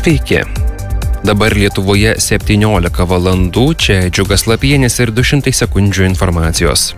Sveiki. Dabar Lietuvoje 17 valandų, čia Džiugas Lapienis ir 200 sekundžių informacijos.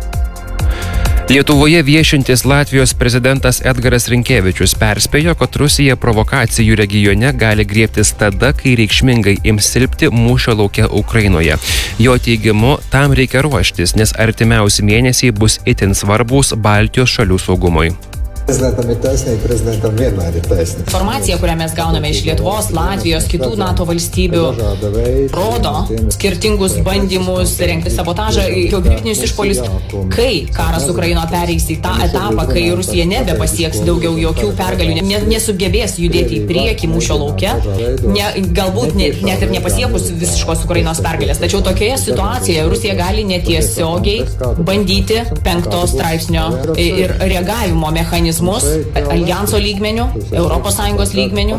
Lietuvoje viešintis Latvijos prezidentas Edgaras Rinkevičius perspėjo, kad Rusija provokacijų regione gali griebtis tada, kai reikšmingai ims silpti mūšio lauke Ukrainoje. Jo teigimu, tam reikia ruoštis, nes artimiausi mėnesiai bus itin svarbūs Baltijos šalių saugumui. Prezidentam ir taisnība, prezidentam vienmēr ir taisnība. Informacija, kurią mes gauname iš Lietuvos, Latvijos, kitų NATO valstybių, rodo skirtingus bandymus rengti sabotažą, hibridinius išpolius. Kai karas Ukrainoje pereis į tą etapą, kai Rusija nebepasieks daugiau jokių pergalių, nesugebės judėti į priekį mūšio lauke, galbūt net ir nepasiekus visiškos Ukrainos pergalės. Tačiau tokioje situacijoje Rusija gali netiesiogiai bandyti 5 straipsnio ir reagavimo mechanizmus aljanso lygmenių, ES lygmenių.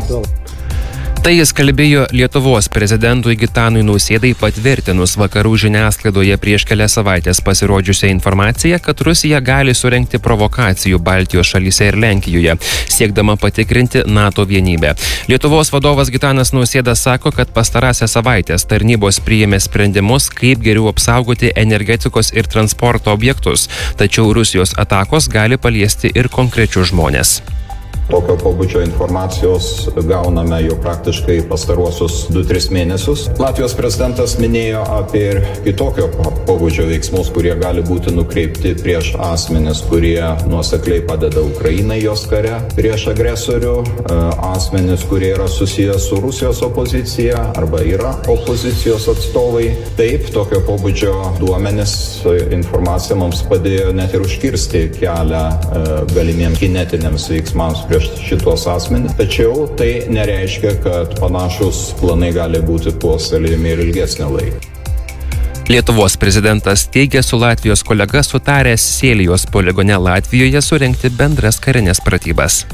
Tai jis kalbėjo Lietuvos prezidentui Gitanui Nausėdai patvirtinus vakarų žiniasklaidoje prieš kelias savaitės pasirodžiusią informaciją, kad Rusija gali surengti provokacijų Baltijos šalyse ir Lenkijoje, siekdama patikrinti NATO vienybę. Lietuvos vadovas Gitanas Nausėda sako, kad pastarąsias savaitės tarnybos priėmė sprendimus, kaip geriau apsaugoti energetikos ir transporto objektus, tačiau Rusijos atakos gali paliesti ir konkrečius žmones. Tokio pobūdžio informacijos gauname jau praktiškai pastaruosius 2-3 mėnesius. Latvijos prezidentas minėjo apie ir kitokio pobūdžio veiksmus, kurie gali būti nukreipti prieš asmenis, kurie nuosekliai padeda Ukrainai jos kare prieš agresorių, asmenis, kurie yra susijęs su Rusijos opozicija arba yra opozicijos atstovai. Taip, tokio pobūdžio duomenis informacija mums padėjo net ir užkirsti kelią galimiems kinetiniams veiksmams prieš šitos asmenys. Tačiau tai nereiškia, kad panašus planai gali būti puoselėjami ir ilgesnį laiką. Lietuvos prezidentas teigia su Latvijos kolega sutaręs Sėlijos poligone Latvijoje surengti bendras karinės pratybas.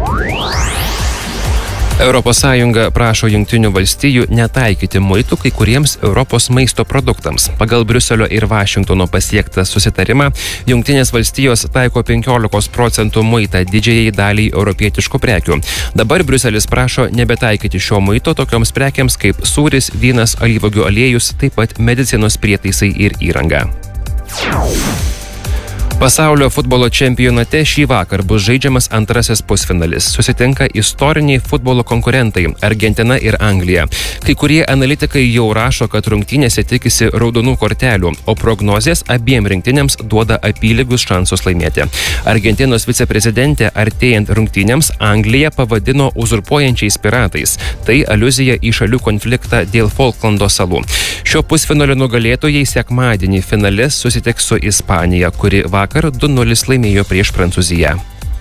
Europos Sąjunga prašo Jungtinių valstijų netaikyti muitų kai kuriems Europos maisto produktams. Pagal Briuselio ir Vašingtono pasiektą susitarimą, Jungtinės valstijos taiko 15% muitą didžiajai daliai europietiškų prekių. Dabar Briuselis prašo nebetaikyti šio muito tokioms prekiams kaip sūris, vynas, alyvuogių aliejus, taip pat medicinos prietaisai ir įranga. Pasaulio futbolo čempionate šį vakar bus žaidžiamas antrasis pusfinalis. Susitinka istoriniai futbolo konkurentai – Argentina ir Anglija. Kai kurie analitikai jau rašo, kad rungtynėse tikisi raudonų kortelių, o prognozės abiem rinktinėms duoda apylygius šansus laimėti. Argentinos viceprezidentė artėjant rungtynėms Angliją pavadino uzurpuojančiais piratais. Tai aliuzija į šalių konfliktą dėl Folklando salų. Šio pusfinalio nugalėtojai sekmadienį finale susitiks su Ispanija, kuri vakar 2-0 laimėjo prieš Prancūziją.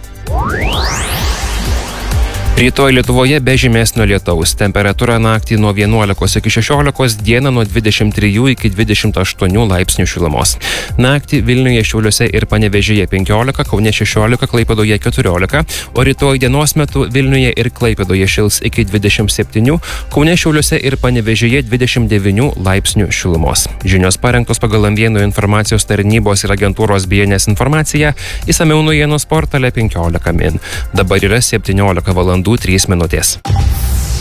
Rytoj Lietuvoje be žymesnio lietaus. Temperatūra naktį nuo 11 iki 16, dieną nuo 23 iki 28 laipsnių šilumos. Naktį Vilniuje, Šiauliuose ir Panevėžyje 15, Kaune 16, Klaipėdoje 14, o rytoj dienos metu Vilniuje ir Klaipėdoje šils iki 27, Kaune, Šiauliuose ir Panevėžyje 29 laipsnių šilumos. Žinios parengtos pagal Lamvėnų informacijos tarnybos ir agentūros BNS informaciją, išsamiau naujienos portale 15 min. Dabar yra 17 valandų 3 minutės.